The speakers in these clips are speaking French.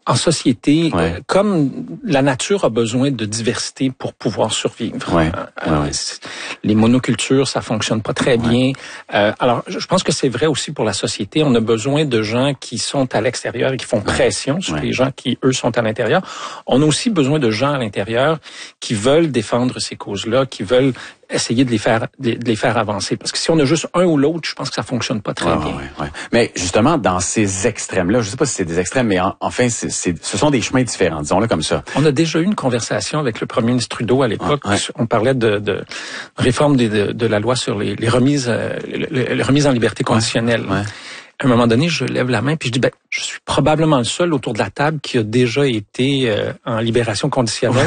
en société, comme la nature a besoin de diversité pour pouvoir survivre. Les monocultures, ça fonctionne pas très bien. Alors, je pense que c'est vrai aussi pour la société. On a besoin de gens qui sont à l'extérieur et qui font pression sur les gens qui, eux, sont à l'intérieur. On a aussi besoin de gens à l'intérieur qui veulent défendre ces causes-là, qui veulent essayer de les faire avancer. Parce que si on a juste un ou l'autre, je pense que ça fonctionne pas très bien. Mais justement, dans ces extrêmes-là, je sais pas si c'est des extrêmes, mais enfin, ce sont des chemins différents, disons-le comme ça. On a déjà eu une conversation avec le premier ministre Trudeau à l'époque. On parlait de réforme de la loi sur les remises en liberté conditionnelle. À un moment donné, je lève la main puis je dis, je suis probablement le seul autour de la table qui a déjà été en libération conditionnelle.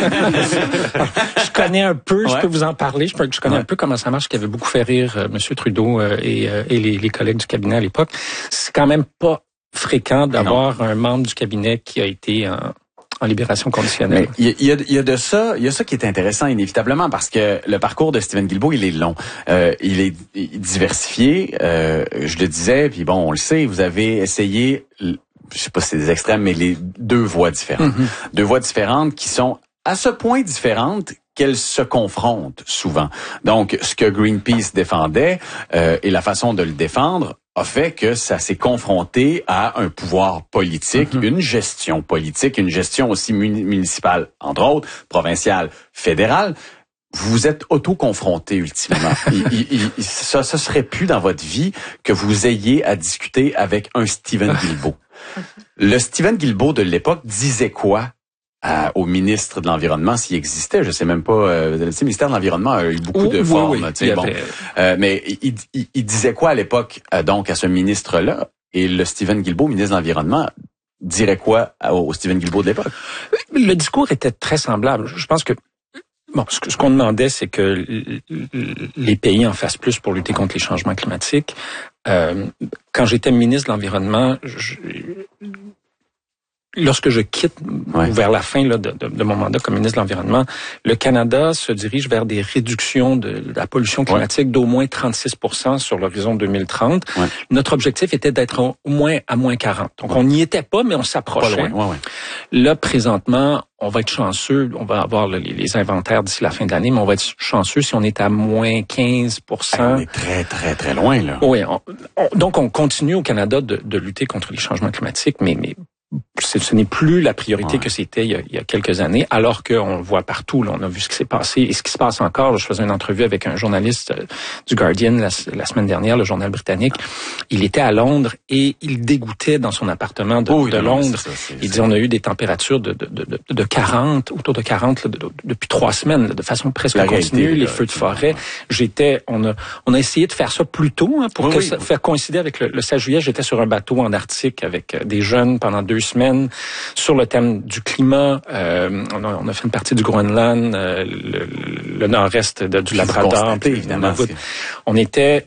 Je connais un peu, je peux vous en parler, je connais un peu comment ça marche, qui avait beaucoup fait rire M. Trudeau et les collègues du cabinet à l'époque. C'est quand même pas fréquent d'avoir un membre du cabinet qui a été en libération conditionnelle. Il y a ça qui est intéressant inévitablement parce que le parcours de Stephen Guilbeault, il est long. Il est diversifié, je le disais, puis bon, on le sait, vous avez essayé, je sais pas si c'est des extrêmes, mais les deux voies différentes. Deux voies différentes qui sont à ce point différentes qu'elles se confrontent souvent. Donc, ce que Greenpeace défendait et la façon de le défendre a fait que ça s'est confronté à un pouvoir politique, une gestion politique, une gestion aussi municipale, entre autres, provinciale, fédérale. Vous vous êtes auto-confronté ultimement. Ça serait plus dans votre vie que vous ayez à discuter avec un Stephen Guilbeault. Le Stephen Guilbeault de l'époque disait quoi au ministre de l'Environnement, s'il existait, je sais même pas, le ministère de l'Environnement a eu beaucoup de formes, mais il disait quoi à l'époque, donc, à ce ministre-là, et le Stephen Guilbeault, ministre de l'Environnement, dirait quoi au Stephen Guilbeault de l'époque? Le discours était très semblable. Je pense que, ce qu'on demandait, c'est que les pays en fassent plus pour lutter contre les changements climatiques. Quand j'étais ministre de l'Environnement, lorsque je quitte vers la fin de mon mandat comme ministre de l'Environnement, le Canada se dirige vers des réductions de la pollution climatique d'au moins 36% sur l'horizon 2030. Notre objectif était d'être au moins à moins 40. Donc, on n'y était pas, mais on s'approchait. Là, présentement, on va être chanceux. On va avoir les inventaires d'ici la fin de l'année, mais on va être chanceux si on est à moins 15%. On est très, très, très loin, là. Oui. Donc, on continue au Canada de lutter contre les changements climatiques, mais ce n'est plus la priorité que c'était il y a quelques années, alors qu'on le voit partout. Là, on a vu ce qui s'est passé et ce qui se passe encore. Là, je faisais une entrevue avec un journaliste du Guardian la semaine dernière, le journal britannique. Il était à Londres et il dégoûtait dans son appartement de Londres. Il disait on a eu des températures de 40, autour de 40 depuis 3 semaines, de façon presque continue, les feux de forêt. On a essayé de faire ça plus tôt pour faire coïncider avec le 16 juillet. J'étais sur un bateau en Arctique avec des jeunes pendant 2 semaines sur le thème du climat. On a fait une partie du Groenland, le nord-est du Labrador. Évidemment. On était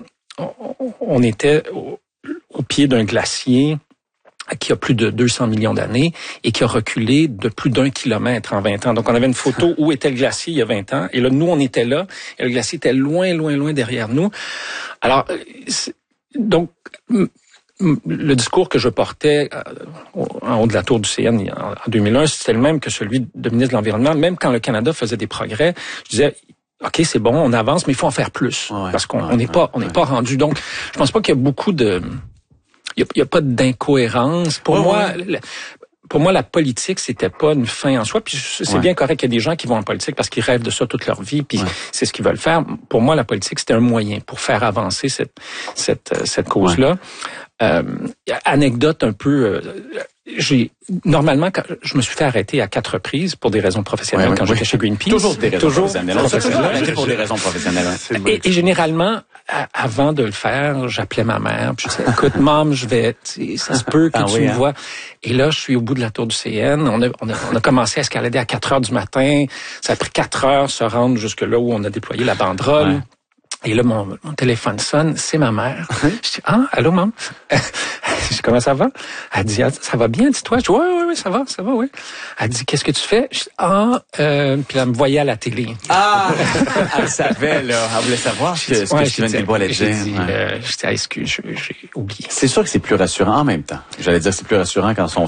au pied d'un glacier qui a plus de 200 millions d'années et qui a reculé de plus d'1 kilomètre en 20 ans. Donc, on avait une photo où était le glacier il y a 20 ans. Et là, nous, on était là. Et le glacier était loin, loin, loin derrière nous. Alors, donc, le discours que je portais en haut de la tour du CN en 2001, c'était le même que celui de ministre de l'Environnement. Même quand le Canada faisait des progrès, je disais, OK, c'est bon, on avance, mais il faut en faire plus. Parce qu'on n'est pas rendu. Donc, je pense pas qu'il y a beaucoup il y a pas d'incohérence. Pour moi, la politique, c'était pas une fin en soi. Puis c'est bien correct qu'il y a des gens qui vont en politique parce qu'ils rêvent de ça toute leur vie, puis c'est ce qu'ils veulent faire. Pour moi, la politique, c'était un moyen pour faire avancer cette cause-là. Anecdote un peu, normalement, je me suis fait arrêter à 4 reprises pour des raisons professionnelles quand j'étais chez Greenpeace. Toujours des raisons professionnelles. On s'est toujours arrêté pour des raisons professionnelles. Et généralement, avant de le faire, j'appelais ma mère. Puis je disais, écoute, maman, ça se peut que tu me vois. Et là, je suis au bout de la tour du CN. On a commencé à escalader à 4 heures du matin. Ça a pris 4 heures se rendre jusque là où on a déployé la banderole. Et là, mon téléphone sonne, c'est ma mère. Je dis, allô, maman? Je dis, comment ça va? Elle dit, ça va bien, dis-toi. Je dis, oui, ça va, oui. Elle dit, qu'est-ce que tu fais? Je dis, puis elle me voyait à la télé. Elle savait, là. Elle voulait savoir ce que Stephen Guilbeault allait dire. Je dis, excuse, j'ai oublié. C'est sûr que c'est plus rassurant en même temps. J'allais dire, c'est plus rassurant quand son